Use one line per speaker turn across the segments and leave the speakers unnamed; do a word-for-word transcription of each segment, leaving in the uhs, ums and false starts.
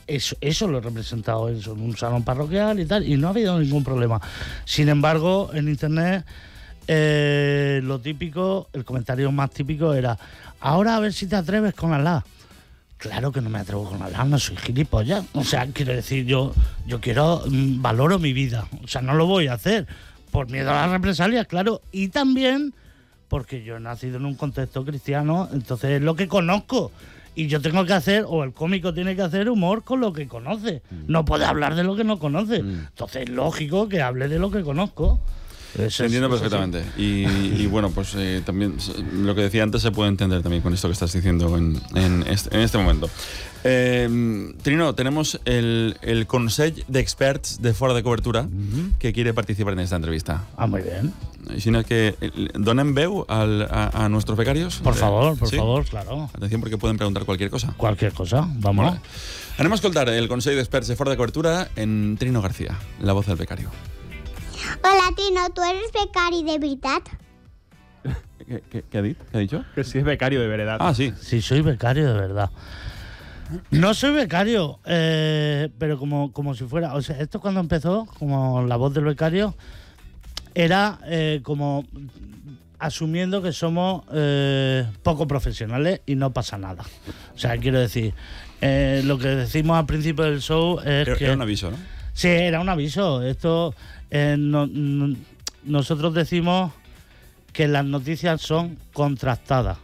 eso, eso lo he representado eso, en un salón parroquial y tal, y no ha habido ningún problema. Sin embargo, en internet, eh, lo típico, el comentario más típico era: ahora a ver si te atreves con Alá. Claro que no me atrevo con Alá, no soy gilipollas. O sea, quiero decir, yo, yo quiero, mmm, valoro mi vida. O sea, no lo voy a hacer por miedo a las represalias, claro, y también porque yo he nacido en un contexto cristiano, entonces es lo que conozco. Y yo tengo que hacer, o el cómico tiene que hacer humor con lo que conoce. Mm. No puede hablar de lo que no conoce. Mm. Entonces es lógico que hable de lo que conozco.
Eso, entiendo eso, perfectamente. Eso sí. y, y bueno, pues eh, también lo que decía antes se puede entender también con esto que estás diciendo en, en, este, en este momento. Eh, Trino, tenemos el, el Consell d'Experts de Fora de Cobertura uh-huh. que quiere participar en esta entrevista.
Ah, muy bien.
Si no es que donen veu al, a, a nuestros becarios.
Por favor, por
¿sí?
favor, claro.
Atención porque pueden preguntar cualquier cosa.
Cualquier cosa, vamos.
Vale. Anem a escoltar el Consell d'Experts de Fora de Cobertura en Trino García, la voz del becario.
Hola, Trino, ¿tú eres becari de verdad?
¿Qué, qué, qué ha dicho? ¿Qué ha dicho?
Que sí es becario de verdad.
Ah, sí.
Sí, soy becario de verdad. No soy becario, eh, pero como, como si fuera... O sea, esto cuando empezó, como la voz del becario, era eh, como asumiendo que somos eh, poco profesionales y no pasa nada. O sea, quiero decir, eh, lo que decimos al principio del show es
era,
que...
Era un aviso, ¿no?
Sí, era un aviso. Esto... Eh, no, no, nosotros decimos que las noticias son contrastadas.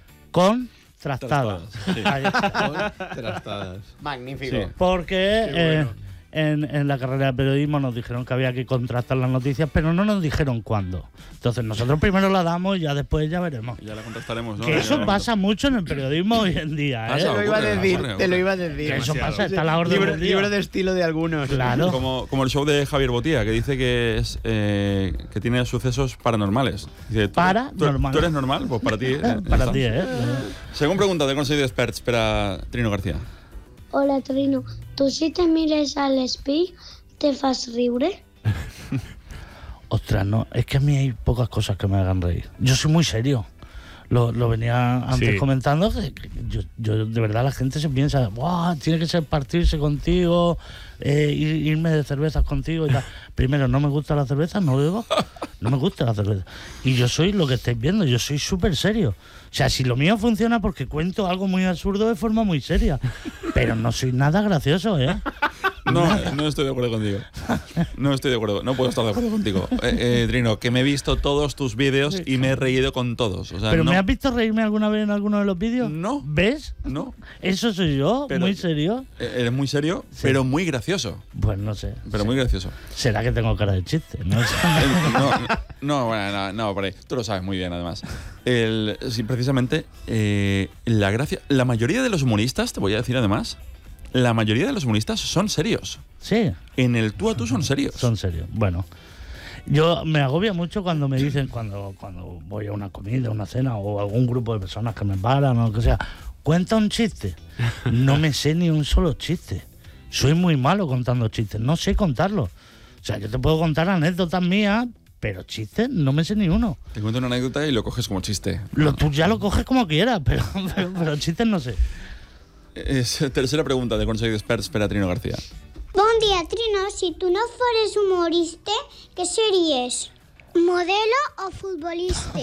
Contrastadas.
Sí.
Contrastadas.
Magnífico.
Sí. Porque eh, en, en la carrera de periodismo nos dijeron que había que contrastar las noticias, pero no nos dijeron cuándo. Entonces nosotros primero la damos y ya después ya veremos.
Ya la contrastaremos, ¿no?
Que eso pasa mucho en el periodismo hoy en día, ¿eh?
Te lo iba a decir, te lo iba a decir.
Que eso pasa, está a la orden
libro,
del día.
libro de estilo de algunos.
Claro.
Como, como el show de Javier Botía, que dice que es eh, que tiene sucesos paranormales. Dice, ¿tú,
Paranormal.
¿tú, ¿Tú eres normal? Pues para ti. Eh,
para ti, ¿eh?
Según pregunta del Consell d'Experts para Trino García.
Hola, Trino. ¿Tú si te mires al espejo te fas riure?
Ostras, no, es que a mí hay pocas cosas que me hagan reír. Yo soy muy serio. Lo, lo venía antes sí. comentando. Que yo, yo, de verdad, la gente se piensa, wow, tiene que ser partirse contigo, eh, ir, irme de cervezas contigo y tal. Primero, no me gusta la cerveza, no bebo, no me gusta la cerveza. Y yo soy lo que estáis viendo, yo soy súper serio. O sea, si lo mío funciona porque cuento algo muy absurdo de forma muy seria. Pero no soy nada gracioso, ¿eh?
No, no estoy de acuerdo contigo. No estoy de acuerdo, no puedo estar de acuerdo contigo. Eh, eh, Trino, que me he visto todos tus vídeos y me he reído con todos. O sea,
¿Pero
no...
me has visto reírme alguna vez en alguno de los vídeos?
No.
¿Ves?
No.
Eso soy yo, pero, muy serio.
Eres muy serio, sí. pero muy gracioso.
Pues no sé.
Pero
sí.
muy gracioso.
Será que tengo cara de chiste, ¿no?
no, no, bueno, no, no, por ahí. Tú lo sabes muy bien, además. El, sí, precisamente, eh, la gracia... La mayoría de los humoristas, te voy a decir además... La mayoría de los humoristas son serios.
Sí.
En el tú a tú son serios.
Son serios. Bueno, yo me agobia mucho cuando me dicen, cuando, cuando voy a una comida, una cena o algún grupo de personas que me paran o lo que sea, cuenta un chiste. No me sé ni un solo chiste. Soy muy malo contando chistes. No sé contarlos. O sea, yo te puedo contar anécdotas mías, pero chistes no me sé ni uno.
Te cuento una anécdota y lo coges como chiste.
Lo, tú ya lo coges como quieras, pero, pero, pero chistes no sé.
Es tercera pregunta de Consell d'Experts per a Trino García.
Bon dia, Trino. Si tu no fueres humorista, ¿qué serías? ¿Modelo o futbolista?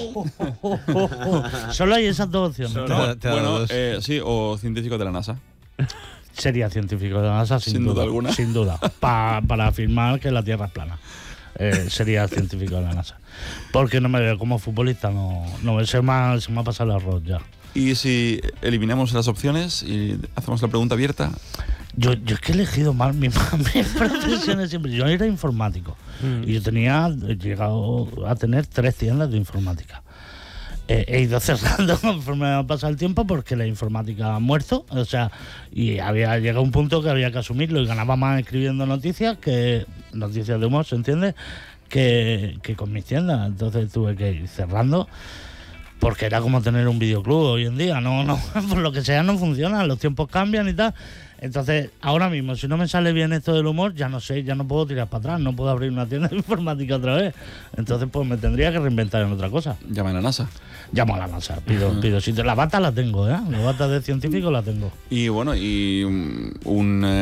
Solo hay esas dos opciones, ¿no?
No, bueno, eh, sí, o científico de la NASA.
Sería científico de la NASA, sin,
sin duda,
duda
alguna.
Sin duda. Pa, para afirmar que la Tierra es plana. Eh, sería científico de la NASA. Porque no me veo como futbolista, no, no se, me ha, se me ha pasado el arroz ya.
¿Y si eliminamos las opciones y hacemos la pregunta abierta?
Yo, yo es que he elegido mal mis, mis profesiones siempre. Yo era informático mm. y yo tenía he llegado a tener tres tiendas de informática. Eh, he ido cerrando conforme ha pasado el tiempo porque la informática ha muerto, o sea, y había llegado un punto que había que asumirlo y ganaba más escribiendo noticias que noticias de humor, ¿se entiende? Que, que con mis tiendas. Entonces tuve que ir cerrando. Porque era como tener un videoclub hoy en día, no, no, por lo que sea no funciona, los tiempos cambian y tal. Entonces, ahora mismo, si no me sale bien esto del humor, ya no sé, ya no puedo tirar para atrás, no puedo abrir una tienda de informática otra vez. Entonces, pues me tendría que reinventar en otra cosa.
Llama a la NASA.
Llamo a la NASA, pido, uh-huh. pido. Si te, la bata la tengo, ¿eh? La bata de científico la tengo.
Y bueno, y un... un